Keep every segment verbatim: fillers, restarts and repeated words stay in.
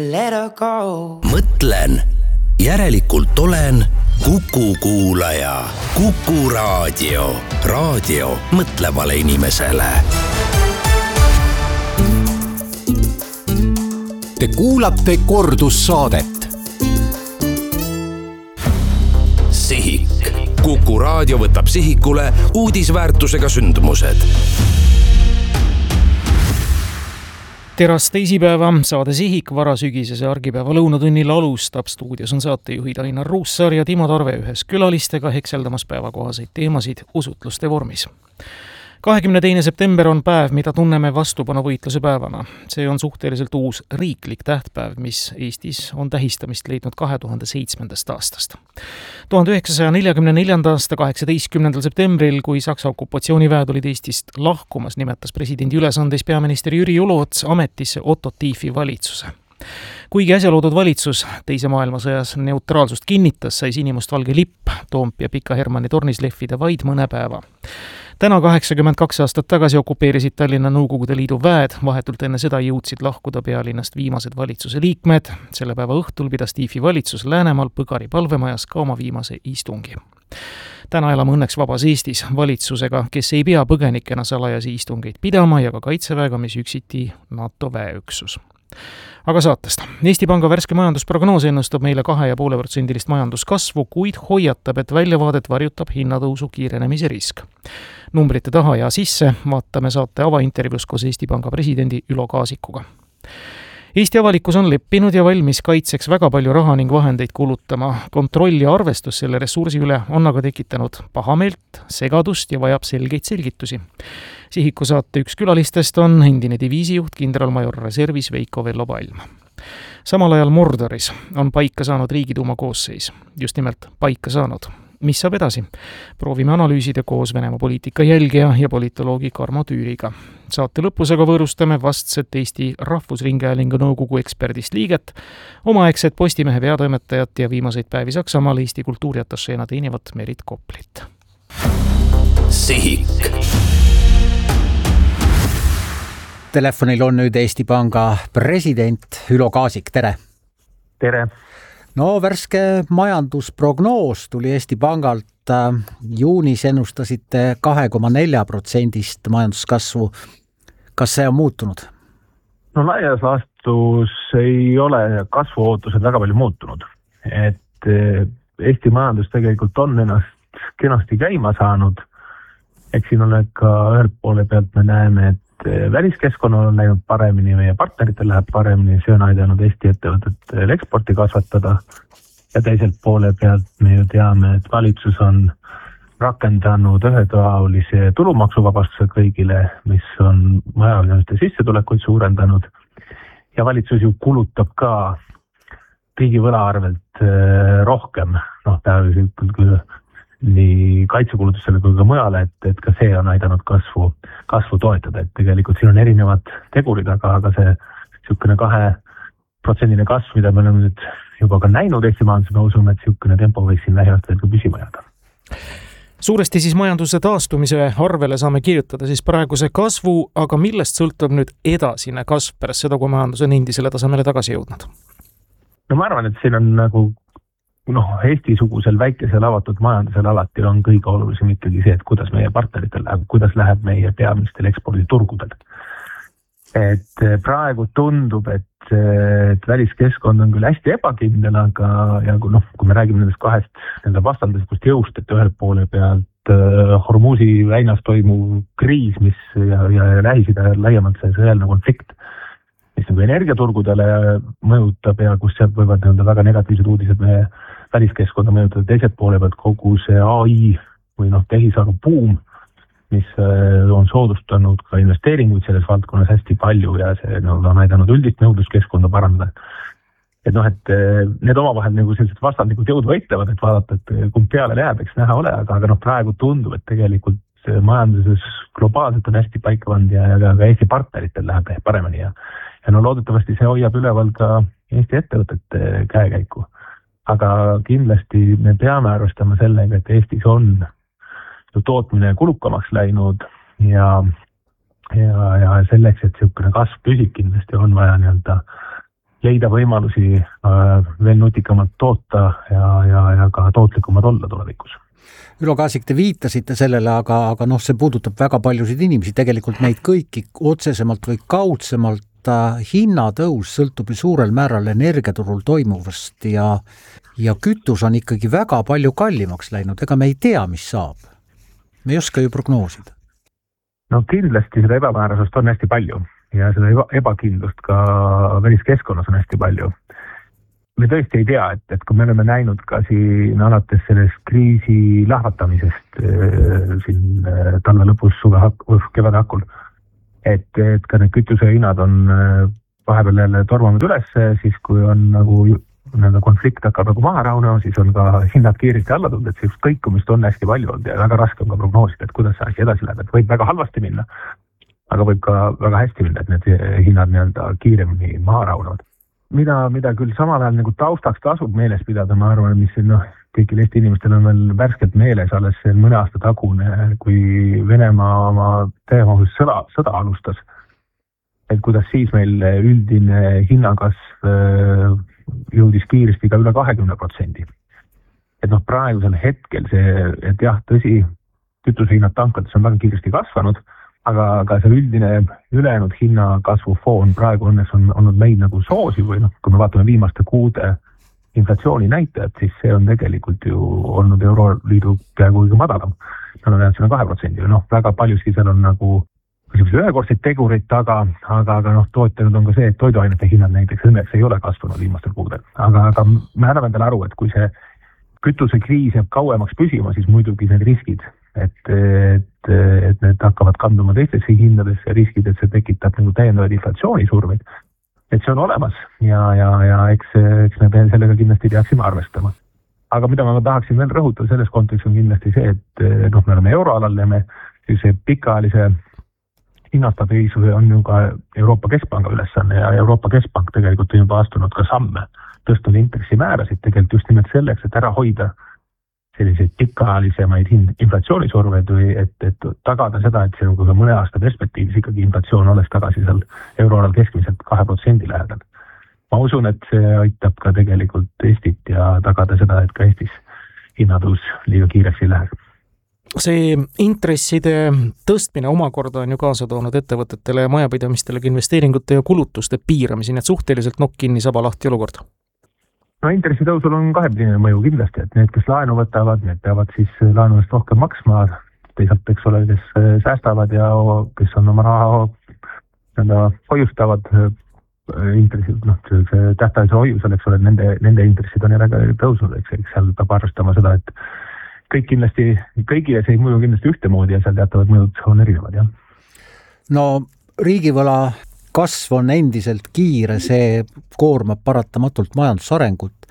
Let her go. Mõtlen, järelikult olen Kuku kuulaja. Kuku raadio. Raadio mõtlevale inimesele. Te kuulate kordussaadet. Sihik. Kuku raadio võtab sihikule uudisväärtusega sündmused. Terast teisipäeva saade Sihik varasügisese argipäeva lõunatunnil alustab. Stuudios on saatejuhid Ainar Ruussaar ja Timo Tarve ühes külalistega hekseldamas päevakohaseid teemasid usutluste vormis. kahekümne teine september on päev, mida tunneme vastupanuvõitluse päevana. See on suhteliselt uus riiklik tähtpäev, mis Eestis on tähistamist leidnud kahe tuhande seitsmendast aastast. tuhande üheksasaja neljakümne neljanda aasta kaheksateistkümnendal septembril, kui Saksa okupatsiooniväed olid Eestist lahkumas, nimetas presidendi ülesandes peaminister Jüri Uluots ametisse Otto Tiefi valitsuse. Kuigi äsja loodud valitsus teise maailmasõjas neutraalsust kinnitas, sai sinimustvalge lipp Toompea Pika Hermanni tornis lehvida vaid mõne päeva. Täna kaheksakümmend kaks aastat tagasi okupeerisid Tallinna Nõukogude Liidu väed, vahetult enne seda jõudsid lahkuda pealinnast viimased valitsuse liikmed. Selle päeva õhtul pidas Tiefi valitsus Läänemaal Põgari palvemajas ka oma viimase istungi. Täna elame õnneks vabas Eestis valitsusega, kes ei pea põgenikena salajasi istungeid pidama ja ka kaitseväega, mis üksiti NATO väeüksus. Aga saatest. Eesti Panga värske majandusprognoos ennustab meile kahe ja poole protsendilist majanduskasvu, kuid hoiatab, et väljavaadet varjutab hinnatõusu kiirenemise risk. Numbrite taha ja sisse vaatame saate avaintervjuus koos Eesti Panga presidendi Ülo Kaasikuga. Eesti avalikkus on leppinud ja valmis kaitseks väga palju raha ning vahendeid kulutama. Kontroll ja arvestus selle ressursi üle on aga tekitanud pahameelt, segadust ja vajab selgeid selgitusi. Sihiku saate üks külalistest on endine diviisijuht kindralmajor reservis Veiko Vello Palm. Samal ajal Mordoris on paika saanud Riigiduuma koosseis. Just nimelt paika saanud. Mis saab edasi? Proovime analüüsida koos Venemaa poliitika jälgija ja politoloogi Karmo Tüüriga. Saate lõpus aga võõrustame vastset Eesti Rahvusringhäälingu nõukogu eksperdist liiget, omaaegset Postimehe peatoimetajat ja viimaseid päevi Saksamaal Eesti kultuuriatašeena teenivat Merit Koplit. Sihik. Telefonil on nüüd Eesti Panga president Ülo Kaasik, tere! Tere! No värske majandusprognoos tuli Eesti Pangalt. Juunis ennustasite kahe koma nelja protsendist majanduskasvu. Kas see on muutunud? No laias laastus ei ole kasvuootused väga palju muutunud. Et Eesti majandus tegelikult on ennast kenasti käima saanud. Eks siin on ka ühelt poole pealt me näeme, et väliskeskkonnal on läinud paremini, meie partneritel läheb paremini, see on aidanud Eesti ettevõtetel eksporti kasvatada. Ja teiselt poole pealt me ju teame, et valitsus on rakendanud ühetaolise tulumaksuvabastuse kõigile, mis on majanduste sissetulekuid suurendanud. Ja valitsus ju kulutab ka riigi võla arvelt rohkem, noh tähendab küll nii kaitsekulutusele kui ka mujale, et, et ka see on aidanud kasvu, kasvu toetada. Et tegelikult siin on erinevad tegurid, aga, aga see niisugune kahe protsendine kasv, mida me oleme nüüd juba ka näinud Eesti majanduses, me usume, et niisugune tempo võiks siin lähiaastatel ka püsima jääda. Suuresti siis majanduse taastumise arvele saame kirjutada siis praeguse kasvu, aga millest sõltub nüüd edasine kasv pärast seda, kui majandus on endisele tasemele tagasi jõudnud? No ma arvan, et siin on nagu noh, Eesti-sugusel väikesel avatud majandusel alati on kõige olulisem ikkagi see, et kuidas meie partneritel läheb, kuidas läheb meie peamistel eksporditurgudel. Et praegu tundub, et, et väliskeskkond on küll hästi ebakindel, aga ja kui, noh, kui me räägime nendest kahest nende vastandlikust jõust, et ühelt poole pealt Hormuzi väinas toimuv kriis, mis ja, ja, ja Lähis-Ida laiemalt see sõjaline konflikt, mis nagu energiaturgudele mõjutab ja kus sealt võivad nõuda väga negatiivsed uudised meie väliskeskkonda mõjutada. Teiselt poole pealt kogu see A I või noh, tehisaru buum, mis on soodustanud ka investeeringuid selles valdkonnas hästi palju ja see no, on aidanud üldist nõudluskeskkonda parandada. Et noh, et need omavahel nagu sellised vastandlikud jõud võitlevad, et vaadata, et kumb peale läheb, eks näha ole, aga, aga noh, praegu tundub, et tegelikult majanduses globaalselt on hästi paika pandud ja, ja ka Eesti partneritel läheb paremini ja Ja no loodetavasti see hoiab üleval ka Eesti ettevõtete käekäiku. Aga kindlasti me peame arvestama sellega, et Eestis on tootmine kulukamaks läinud ja ja, ja selleks, et niisugune kasv püsib, kindlasti on vaja nii-öelda leida võimalusi veel nutikamalt toota ja, ja, ja ka tootlikumad olla tulevikus. Ülo Kaasik, te viitasite sellele, aga, aga noh, see puudutab väga paljusid inimesi, tegelikult meid kõiki otsesemalt või kaudsemalt. Hinnatõus sõltub ju suurel määral energiaturul toimuvast ja, ja kütus on ikkagi väga palju kallimaks läinud, ega me ei tea, mis saab. Me ei oska ju prognoosida. No kindlasti seda ebamäärasust on hästi palju ja seda eba, ebakindlust ka väliskeskkonnas on hästi palju. Me tõesti ei tea, et, et kui me oleme näinud ka siin alates sellest kriisi lahvatamisest äh, siin äh, talve lõpus, suve hakul, kevade hakul, et, et ka need kütuse hinnad on äh, vahepeal jälle tormanud üles, siis kui on nagu nii-öelda konflikt hakkab nagu maha raunema, siis on ka hinnad kiiresti alla tulnud, et sellist kõikumist on hästi palju olnud ja väga raske on ka prognoosida, et kuidas see asi edasi läheb, et võib väga halvasti minna, aga võib ka väga hästi minna, et need hinnad nii-öelda kiiremini maha raunevad. Mida, mida küll samal ajal nagu taustaks tasub meeles pidada, ma arvan, mis noh, kõigil Eesti inimestel on veel värskelt meeles alles see mõne aasta tagune, kui Venemaa oma täiemahulist sõda, sõda alustas. Et kuidas siis meil üldine hinnakasv jõudis kiiresti ka üle kahekümne protsendi. Et noh, praegusel hetkel see, et jah, tõsi, kütusehinnad tankades on väga kiiresti kasvanud, aga, aga see üldine ülejäänud hinnakasvu foon praegu õnneks on olnud meid nagu soosi või noh, kui me vaatame viimaste kuude inflatsiooni näitajad, siis see on tegelikult ju olnud Euroliidu peaaegu kõige madalam. Nad on jäänud sinna kahe protsendi. Noh, väga paljuski seal on nagu ühekordseid tegureid taga, aga, aga noh, toetanud on ka see, et toiduainete hinnad näiteks õnneks ei ole kasvanud viimastel kuudel. Aga, aga me anname endale aru, et kui see kütusekriis jääb kauemaks püsima, siis muidugi need riskid, et, et, et need hakkavad kanduma teistesse hindadesse ja riskid, et see tekitab nagu täiendavaid inflatsioonisurmeid. Et see on olemas ja, ja, ja eks, eks me sellega kindlasti peaksime arvestama. Aga mida ma tahaksin veel rõhutada selles kontekstis on kindlasti see, et noh, me oleme euroalal ja me see pikaajalise hinnastabiilsuse on ju ka Euroopa Keskpanga ülesanne ja Euroopa Keskpank tegelikult on juba astunud ka samme, tõstnud intressimäärasid tegelikult just nimelt selleks, et ära hoida selliseid pikaajalisemaid inflatsioonisurveid või et, et tagada seda, et see on ka mõne aasta perspektiivis ikkagi inflatsioon oleks tagasi seal euroalal keskmiselt kahe protsendi lähedal. Ma usun, et see aitab ka tegelikult Eestit ja tagada seda, et ka Eestis hinnatõus liiga kiireks ei lähe. See intresside tõstmine omakorda on ju kaasa toonud ettevõtetele ja majapidamistele investeeringute ja kulutuste piiramise, nii et suhteliselt nokk kinni saba lahti olukord. No intressitõusul on kahepidine mõju kindlasti, et need, kes laenu võtavad, need peavad siis laenu eest rohkem maksma, teisalt eks ole, kes säästavad ja kes on oma raha nende hoiustavad intressid, noh, see tähtajalise hoiusel, eks ole, nende, nende intressid on jälle tõusnud, eks, eks seal peab arvestama seda, et kõik kindlasti, kõigile see ei mõju kindlasti ühtemoodi ja seal teatavad mõjud on erinevad, jah. No riigivõla kasv on endiselt kiire, see koormab paratamatult majandusarengut.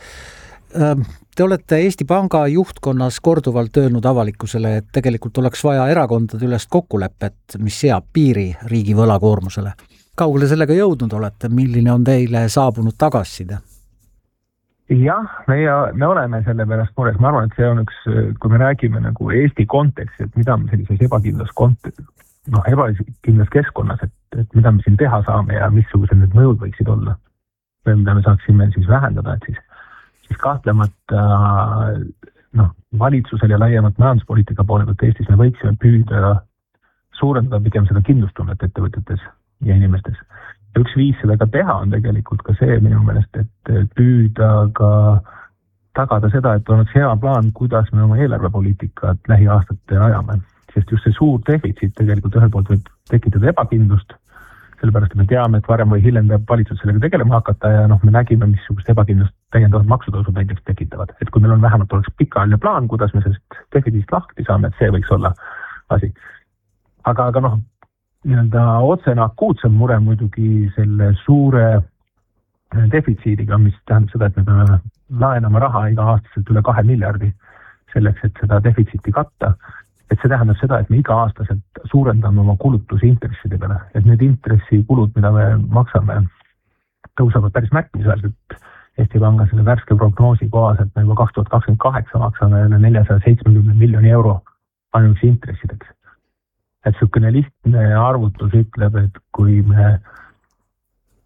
Te olete Eesti Panga juhtkonnas korduvalt öelnud avalikkusele, et tegelikult oleks vaja erakondade ülest kokkulepet, mis seab piiri riigi võlakoormusele. Kaugele sellega jõudnud olete, milline on teile saabunud tagasiside? Jah, me, me oleme selle pärast mures. Ma arvan, et see on üks, kui me räägime nagu Eesti konteksti, et mida me sellises ebakindlas kontekst, noh, ebakindlas keskkonnas, et, et mida me siin teha saame ja missugused need mõjud võiksid olla. Või mida me saaksime siis vähendada, et siis, siis kahtlemata noh, valitsusel ja laiemalt majanduspoliitika poole pealt Eestis me võiksime püüda suurendada pigem seda kindlustunnet ettevõtetes ja inimestes. Üks viis seda ka teha on tegelikult ka see minu meelest, et püüda ka tagada seda, et oleks hea plaan, kuidas me oma eelarvepoliitikat lähiaastatel ajame. Sest just see suur defitsiit tegelikult ühel poolt võib tekitada ebakindlust, sellepärast, et me teame, et varem või hiljem peab valitsus sellega tegelema hakata ja noh, me nägime, missugust ebakindlust täiendavad maksutõusud näiteks tekitavad. Et kui meil on vähemalt oleks pikaajaline plaan, kuidas me sellest defitsiitist lahti saame, et see võiks olla asi. Aga, aga noh, nii-öelda otsena akuutsem mure muidugi selle suure defitsiidiga, mis tähendab seda, et me peame laenama raha iga aastaselt üle kahe miljardi selleks, et seda defitsiiti katta. Et see tähendab seda, et me iga aastaselt suurendame oma kulutusi intresside peale. Et need intressikulud, mida me maksame, tõusavad päris märkimisväärselt. Eesti Panga selle värske prognoosi kohaselt me juba kaks tuhat kakskümmend kaheksa maksame neljasada seitsekümmend miljoni euro ainuüksi intressideks. Et sükene lihtne arvutus ütleb, et kui me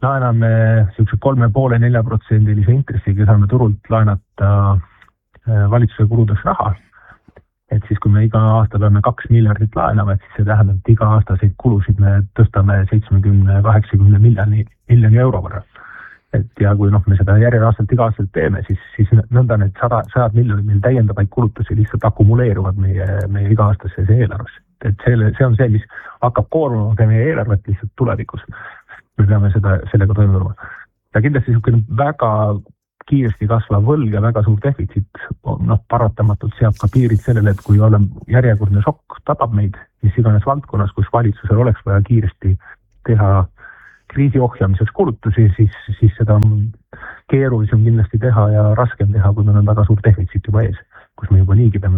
laename siukse kolme poole nelja protsendilise intressiga, saame turult laenata valitsuse kuludeks raha. Et siis, kui me iga aasta peame kaks miljardit laenama, et siis see tähendab, et iga aastaseid kulusid me tõstame seitsmekümne kaheksakümne miljoni, miljoni euro võrra. Et ja kui noh, me seda järjel aastalt iga aastalt teeme, siis, siis nõnda need sada, sajad miljonid meil täiendavaid kulutusi lihtsalt akumuleeruvad meie, meie iga-aastases eelarves. Et see, see on see, mis hakkab koormama meie eelarvet lihtsalt tulevikus. Me peame seda, sellega toime tulema. Ja kindlasti niisugune väga kiiresti kasvav võlg ja väga suur defitsiit noh, paratamatult seab ka piirid sellele, et kui oleme järjekordne šokk tabab meid, mis iganes valdkonnas, kus valitsusel oleks vaja kiiresti teha kriisi ohjamiseks kulutusi, siis, siis seda on keerulisem kindlasti teha ja raskem teha, kui meil on väga suur defitsiit juba ees, kus me juba niigi peame